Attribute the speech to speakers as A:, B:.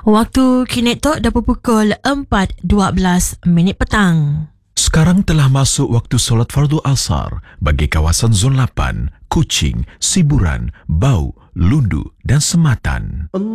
A: Waktu Kinetok dah pukul 4.12 petang.
B: Sekarang telah masuk waktu solat fardu asar bagi kawasan Zon 8, Kuching, Siburan, Bau, Lundu dan Sematan.